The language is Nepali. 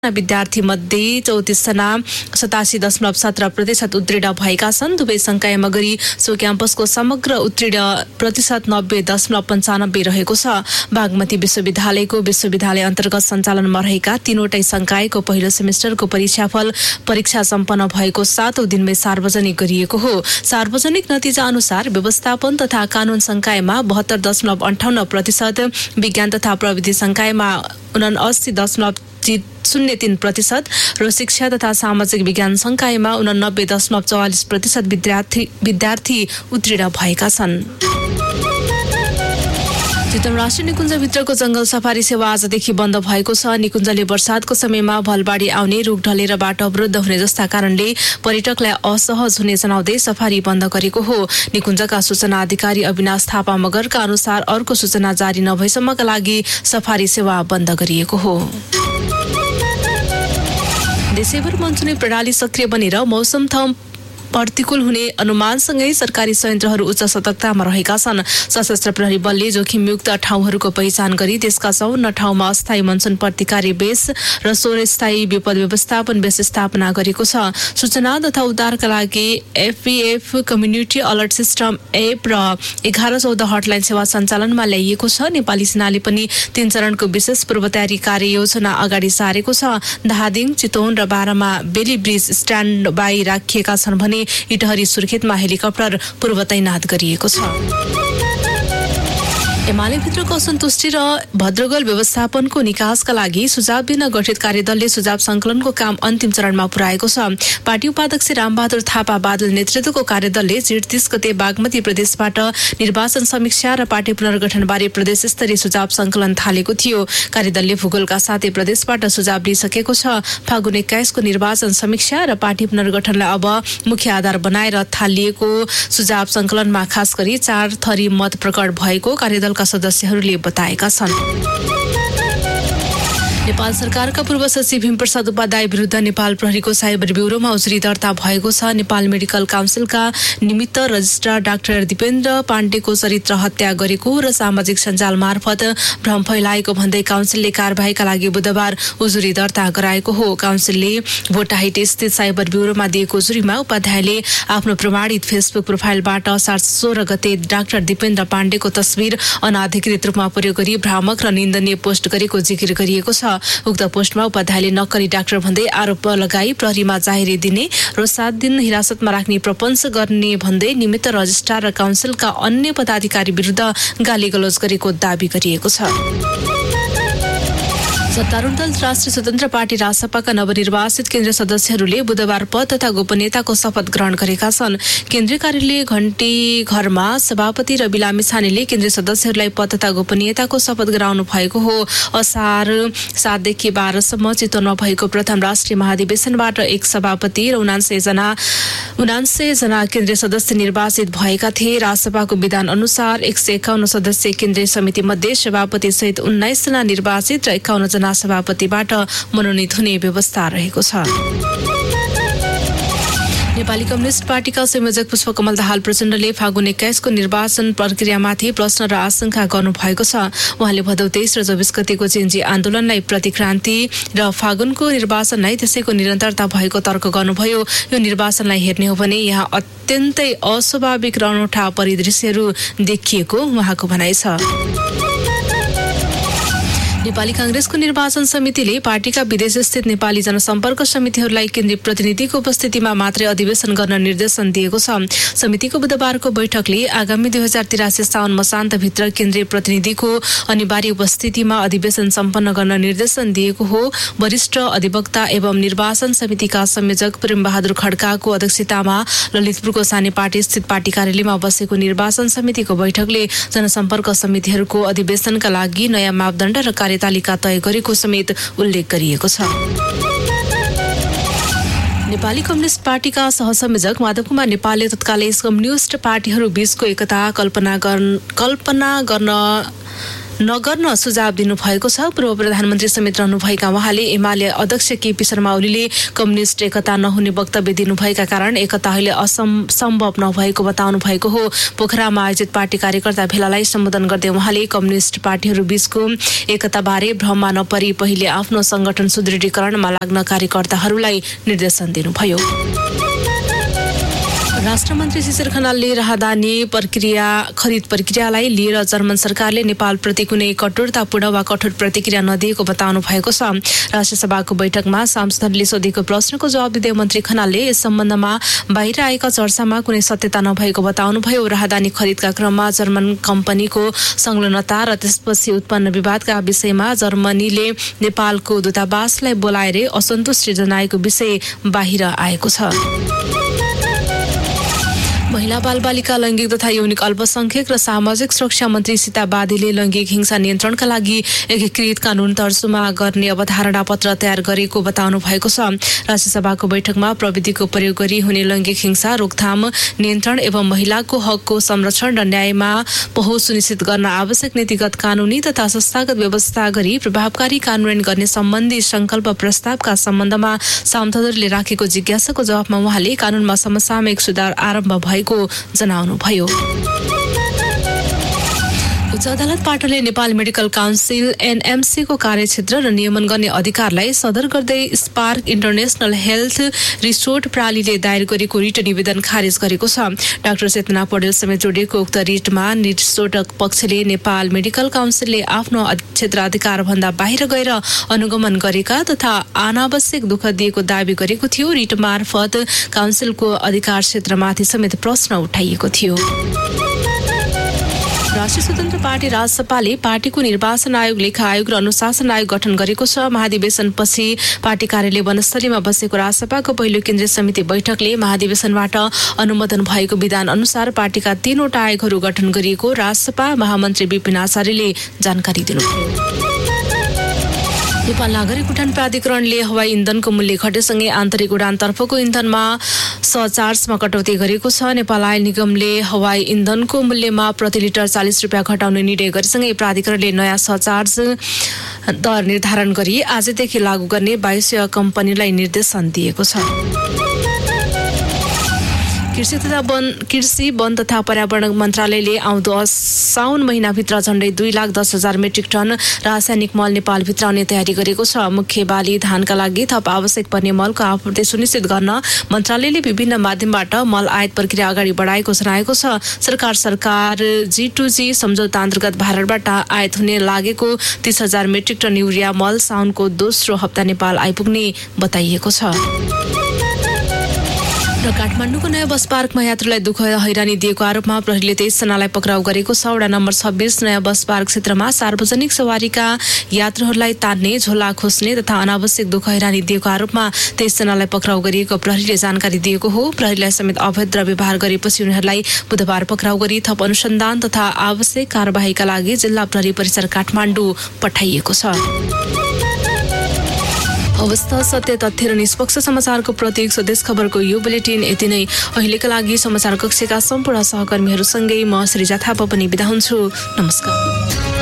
विद्यार्थी मध्ये 34 जना 87.17% उत्तीर्ण भएका छन्। दुवै संकायमा गरी सो क्याम्पसको समग्र उत्तीर्ण प्रतिशत 90.95 रहेको छ। बागमती विश्वविद्यालयको विश्वविद्यालय अन्तर्गत सञ्चालनमा रहेका तीनवटै संकायको पहिलो सेमेस्टरको परीक्षाफल परीक्षा सम्पन्न भएको 7औं दिनमै सार्वजनिक गरिएको हो। सार्वजनिक नतिजा अनुसार व्यवस्थापन तथा कानून संकायमा 72.58%, विज्ञान तथा प्रविधि संकायमा 79.03% र शिक्षा तथा सामाजिक विज्ञान संकायमा 89.44% विद्यार्थी उत्तीर्ण भएका छन्। चितवन राष्ट्रिय निकुञ्जभित्रको जंगल सफारी सेवा आजदेखि बन्द भएको छ। निकुञ्जले वर्षातको समयमा भलबाढी आउने, रुख ढलेर बाटो अवरुद्ध हुने जस्ता कारणले पर्यटकलाई असहज हुने जनाउँदै सफारी बन्द गरेको हो। निकुञ्जका सूचना अधिकारी अविनाश थापा मगरका अनुसार अर्को सूचना जारी नभएसम्मका लागि सफारी सेवा बन्द गरिएको हो। देशैभर मनसुनी प्रणाली सक्रिय बनेर मौसम थप प्रतिकूल हुने अनुमानसँगै सरकारी संयन्त्रहरू उच्च सतर्कतामा रहेका छन्। सशस्त्र प्रहरी बलले जोखिमयुक्त ठाउँहरूको पहिचान गरी त्यसका 54 ठाउँमा अस्थायी मनसुन प्रतिकारी बेस र 16 स्थायी विपद व्यवस्थापन बेस स्थापना गरेको छ। सूचना तथा उद्धारका लागि एफपीएफ कम्युनिटी अलर्ट सिस्टम एप र 1114 हटलाइन सेवा सञ्चालनमा ल्याइएको छ। नेपाली सेनाले पनि 3 चरणको विशेष पूर्व तयारी कार्ययोजना अगाडि सारेको छ। धादिङ, चितवन र बारामा बेली ब्रिज स्ट्यान्ड बाई राखिएका छन् भने इटहरी सुर्खेतमा हेलिकप्टर पूर्व तैनात गरिएको छ। एमालेभित्रको असन्तुष्टि र भद्रगोल व्यवस्थापनको निकासका लागि सुझाव दिन गठित कार्यदलले सुझाव संकलनको काम अन्तिम चरणमा पुर्याएको छ। पार्टी उपाध्यक्ष रामबहादुर थापा बादल नेतृत्वको कार्यदलले जेठ 30 गते बागमती प्रदेशबाट निर्वाचन समीक्षा र पार्टी पुनर्गठनबारे प्रदेश स्तरीय सुझाव संकलन थालेको थियो। कार्यदलले भूगोलका साथै प्रदेशबाट सुझाव लिइसकेको छ। फागुन 21 को निर्वाचन समीक्षा र पार्टी पुनर्गठनलाई अब मुख्य आधार बनाएर थालिएको सुझाव संकलनमा खास गरी 4 थरी मत प्रकट भएको कार्यदलका सदस्यहरूले बताएका छन्। नेपाल सरकारका पूर्व सचिव भीमप्रसाद उपाध्याय विरुद्ध नेपाल प्रहरीको साइबर ब्युरोमा उजुरी दर्ता भएको छ। नेपाल मेडिकल काउन्सिलका निमित्त रजिस्ट्रार डाक्टर दिपेन्द्र पाण्डेको चरित्र हत्या गरेको र सामाजिक सञ्जाल मार्फत भ्रम फैलाएको भन्दै काउन्सिलले कारबाहीका लागि बुधबार उजुरी दर्ता गराएको हो। काउन्सिलले भोटाहिट स्थित साइबर ब्युरोमा दिएको उजुरीमा उपाध्यायले आफ्नो प्रमाणित फेसबुक प्रोफाइलबाट 16 गते डाक्टर दिपेन्द्र पाण्डेको तस्बिर अनाधिकृत रूपमा प्रयोग गरी भ्रामक र निन्दनीय पोस्ट गरेको जिकिर गरिएको छ। उक्त पोस्टमा उपाध्यायले नक्कली डाक्टर भन्दै आरोप लगाई प्रहरीमा जाहेरी दिने र 7 दिन हिरासतमा राख्ने प्रपञ्च गर्ने भन्दै निमित्त रजिस्ट्रार र काउन्सिलका अन्य पदाधिकारी विरुद्ध गालीगलौज गरेको दावी गरिएको छ। सत्तारूढ दल राष्ट्रिय स्वतन्त्र पार्टी रासपाका नवनिर्वाचित केन्द्रीय सदस्यहरूले बुधबार पद तथा गोपनीयताको शपथ ग्रहण गरेका छन्। केन्द्रीय कार्यालय घण्टी घरमा सभापति रवि लामिछानेले केन्द्रीय सदस्यहरूलाई पद तथा गोपनीयताको शपथ गराउनु भएको हो। असार 7 देखि 12 सम्म चितवनमा भएको प्रथम राष्ट्रिय महाधिवेशनबाट एक सभापति र 79 जना केन्द्रीय सदस्य निर्वाचित भएका थिए। रासपाको विधान अनुसार 151 सदस्यीय केन्द्रीय समिति मध्ये सभापति सहित 19 जना निर्वाचित र 51 जना सभापतिबाट मनोनित हुने व्यवस्था रहेको छ। नेपाली कम्युनिस्ट पार्टीका संयोजक पुष्पकमल दाहाल प्रचण्डले फागुन 21 को निर्वाचन प्रक्रियामाथि प्रश्न र आशंका गर्नुभएको छ। उहाँले भदौ 23 र 24 गतेको जेएनजी आन्दोलनलाई प्रतिक्रान्ति र फागुनको निर्वाचनलाई त्यसैको निरन्तरता भएको तर्क गर्नुभयो। यो निर्वाचनलाई हेर्ने हो भने यहाँ अत्यन्तै अस्वाभाविक र अनौठा परिदृश्यहरू देखिएको उहाँको भनाइ छ। नेपाली कांग्रेसको निर्वाचन समितिले पार्टीका विदेशस्थित नेपाली जनसम्पर्क समितिहरूलाई केन्द्रीय प्रतिनिधिको उपस्थितिमा मात्रै अधिवेशन गर्न निर्देशन दिएको छ। समितिको बुधबारको बैठकले आगामी 2083 साउन मसान्तभित्र केन्द्रीय प्रतिनिधिको अनिवार्य उपस्थितिमा अधिवेशन सम्पन्न गर्न निर्देशन दिएको हो। वरिष्ठ अधिवक्ता एवं निर्वाचन समितिका संयोजक प्रेम बहादुर खड्काको अध्यक्षतामा ललितपुरको सानेपाटी स्थित पार्टी कार्यालयमा बसेको निर्वाचन समितिको बैठकले जनसम्पर्क समितिहरूको अधिवेशनका लागि नयाँ मापदण्ड र कार्यतालिका तय गरेको समेत उल्लेख गरिएको छ। नेपाली कम्युनिस्ट पार्टीका सहसंयोजक माधव कुमार नेपालले तत्कालीन कम्युनिस्ट पार्टीहरू बीचको एकता कल्पना गर्न नगर्न सुझाव दिनुभएको छ। पूर्व प्रधानमन्त्री समेत रहनुभएका उहाँले एमाले अध्यक्ष केपी शर्मा ओलीले कम्युनिस्ट एकता नहुने वक्तव्य दिनुभएका कारण एकता अहिले असम्भव नभएको बताउनु भएको हो। पोखरामा आयोजित पार्टी कार्यकर्ता भेलालाई सम्बोधन गर्दै उहाँले कम्युनिस्ट पार्टीहरू बीचको एकताबारे भ्रममा नपरी पहिले आफ्नो संगठन सुदृढीकरणमा लाग्न कार्यकर्ताहरूलाई निर्देशन दिनुभयो। राष्ट्रमन्त्री शिशिर खनालले राहदानी खरिद प्रक्रियालाई लिएर जर्मन सरकारले नेपालप्रति कुनै कठोरतापूर्ण वा कठोर प्रतिक्रिया नदिएको बताउनु भएको छ। राष्ट्रसभाको बैठकमा सांसदहरूले सोधेको प्रश्नको जवाब दिँदै मन्त्री खनालले यस सम्बन्धमा बाहिर आएका चर्चामा कुनै सत्यता नभएको बताउनुभयो। राहदानी खरिदका क्रममा जर्मन कम्पनीको संलग्नता र त्यसपछि उत्पन्न विवादका विषयमा जर्मनीले नेपालको दूतावासलाई बोलाएर असन्तुष्टि जनाएको विषय बाहिर आएको छ। महिला बालबालिका लैङ्गिक तथा यौनिक अल्पसंख्यक र सामाजिक सुरक्षा मन्त्री सीता बादीले लैङ्गिक हिंसा नियन्त्रणका लागि एकीकृत कानून तर्जुमा गर्ने अवधारणा पत्र तयार गरेको बताउनु भएको छ। राज्यसभाको बैठकमा प्रविधिको प्रयोग गरी हुने लैङ्गिक हिंसा रोकथाम नियन्त्रण एवं महिलाको हकको संरक्षण र न्यायमा पहुँच सुनिश्चित गर्न आवश्यक नीतिगत कानूनी तथा संस्थागत व्यवस्था गरी प्रभावकारी कार्यान्वयन गर्ने सम्बन्धी संकल्प प्रस्तावका सम्बन्धमा सांसदहरूले राखेको जिज्ञासाको जवाफमा उहाँले कानूनमा समसामयिक सुधार आरम्भ भएको जनाउनुभयो। उच्च अदालत पाटनले नेपाल मेडिकल काउन्सिल एनएमसी को कार्यक्षेत्र र नियमन गर्ने अधिकारलाई सदर गर्दै स्पार्क इन्टरनेशनल हेल्थ रिसोर्ट प्रणालीले दायर गरेको रिट निवेदन खारेज गरेको छ। डाक्टर चेतना पौडेल समेत जोडिएको उक्त रिटमा रिसोर्ट पक्षले नेपाल मेडिकल काउन्सिलले आफ्नो क्षेत्राधिकार भन्दा बाहिर गएर अनुगमन गरेका तथा अनावश्यक दुःख दिएको दावी गरेको थियो। रिट मार्फत काउन्सिलको अधिकार क्षेत्रमाथि समेत प्रश्न उठाइएको थियो। राष्ट्रिय स्वतन्त्र पार्टी राजसपाले पार्टीको निर्वाचन आयोग, लेखा आयोग र अनुशासन आयोग गठन गरेको छ। महाधिवेशनपछि पार्टी कार्यालय वनस्थलीमा बसेको राजसपाको पहिलो केन्द्रीय समिति बैठकले महाधिवेशनबाट अनुमोदन भएको विधान अनुसार पार्टीका 3वटा आयोगहरू गठन गरिएको राजसपा महामन्त्री विपिन आचार्यले जानकारी दिनुभयो। नेपाल नागरिक उड्डयन प्राधिकरणले हवाई इन्धनको मूल्य घटेसँगै आन्तरिक उडानतर्फको इन्धनमा सरचार्जमा कटौती गरेको छ। नेपाल आयल निगमले हवाई इन्धनको मूल्यमा प्रति लिटर 40 रुपियाँ घटाउने निर्णय गरेसँगै प्राधिकरणले नयाँ सरचार्ज दर निर्धारण गरी आजदेखि लागू गर्ने 22 कम्पनीलाई निर्देशन दिएको छ। कृषि वन तथा पर्यावरण मन्त्रालयले आउँदो साउन महिनाभित्र झण्डै 2,10,000 मेट्रिक टन रासायनिक मल नेपाल भित्राउने तयारी गरेको छ। मुख्य बाली धानका लागि थप आवश्यक पर्ने मलको आपूर्ति सुनिश्चित गर्न मन्त्रालयले विभिन्न माध्यमबाट मल आयात प्रक्रिया अगाडि बढाएको जनाएको छ। सरकार G2G सम्झौता अन्तर्गत भारतबाट आयात हुने लागेको 30,000 मेट्रिक टन युरिया मल साउनको दोस्रो हप्ता नेपाल आइपुग्ने बताइएको छ। र काठमाडौँको नयाँ बस पार्कमा यात्रुलाई दुःख हैरानी दिएको आरोपमा प्रहरीले 23 जनालाई पक्राउ गरेको छ। वडा नम्बर 26 नयाँ बस पार्क क्षेत्रमा सार्वजनिक सवारीका यात्रुहरूलाई तान्ने, झोला खोस्ने तथा अनावश्यक दुःख हैरानी दिएको आरोपमा 23 जनालाई पक्राउ गरिएको प्रहरीले जानकारी दिएको हो। प्रहरीलाई समेत अभद्र व्यवहार गरेपछि उनीहरूलाई बुधबार पक्राउ गरी थप अनुसन्धान तथा आवश्यक कार्यवाहीका लागि जिल्ला प्रहरी परिसर काठमाडौँ पठाइएको छ। अवस्था, सत्य, तथ्य र निष्पक्ष समाचारको प्रतीक स्वदेश खबरको यो बुलेटिन यति नै। अहिलेका लागि समाचार कक्षका सम्पूर्ण सहकर्मीहरूसँगै म श्रीजा थापा पनि बिदा हुन्छु। नमस्कार।